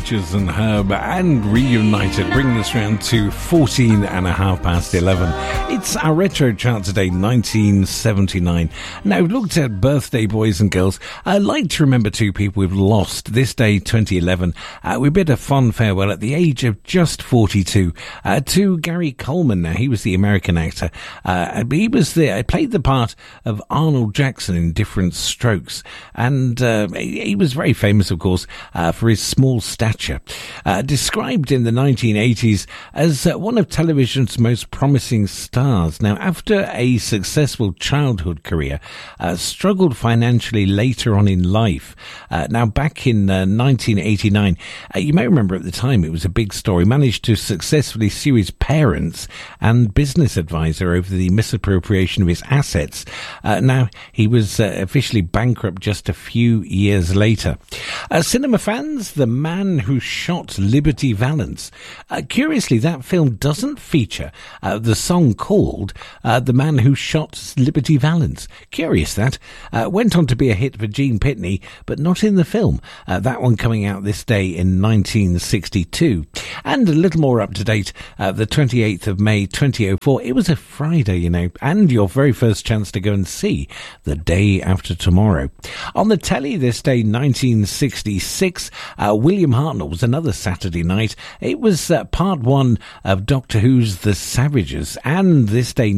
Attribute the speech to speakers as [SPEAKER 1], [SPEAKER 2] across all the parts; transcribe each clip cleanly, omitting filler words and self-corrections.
[SPEAKER 1] Peaches and Herb and Reunited, bringing us round to 11. It's our retro chart today, 1979. Now, we've looked at birthday boys and girls. I'd like to remember two people we've lost this day, 2011. We bid a fond farewell at the age of just 42 to Gary Coleman. Now, he was the American actor. He played the part of Arnold Jackson in Different Strokes. And he was very famous, of course, for his small stature. Described in the 1980s as one of television's most promising stars. Now, after a successful childhood career, struggled financially later on in life. Now, back in 1989, you may remember at the time it was a big story, managed to successfully sue his parents and business advisor over the misappropriation of his assets. Now, he was officially bankrupt just a few years later. Cinema fans, The Man Who Shot Liberty Valance. Curiously, that film doesn't feature the song called The Man Who Shot Liberty Valance. Curious that. Went on to be a hit for Gene Pitney, but not in the film. That one coming out this day in 1962. And a little more up to date, the 28th of May 2004. It was a Friday, you know, and your very first chance to go and see The Day After Tomorrow. On the telly this day, 1966, William Hartnell was another Saturday night. It was part one of Doctor Who's The Savages. And this day,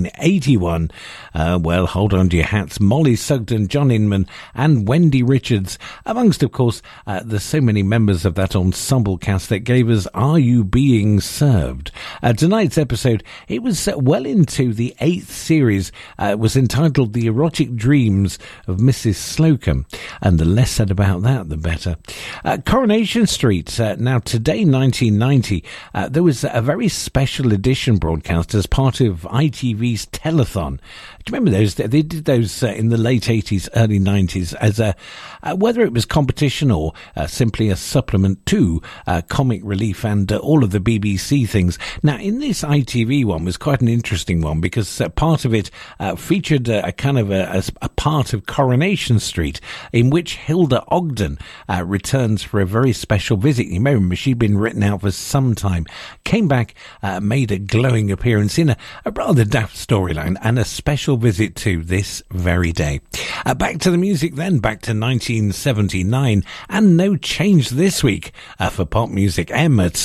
[SPEAKER 1] 1981, well, hold on to your hats, Molly Sugden, John Inman and Wendy Richards, amongst, of course, there's so many members of that ensemble cast that gave us Are You Being Served? Tonight's episode, it was well into the 8th series. It was entitled The Erotic Dreams of Mrs. Slocum, and the less said about that, the better. Coronation Street, now today, 1990, there was a very special edition broadcast as part of ITV's telethon. Do you remember those? They did those in the late 80s, early 90s as whether it was competition or simply a supplement to Comic Relief and all of the BBC things. Now, in this ITV one was quite an interesting one because part of it featured a kind of a part of Coronation Street in which Hilda Ogden returns for a very special visit. You may remember she'd been written out for some time, came back, made a glowing appearance in a rather daft storyline and a special visit to this very day. Back to the music then, back to 1979, and no change this week for pop music. M at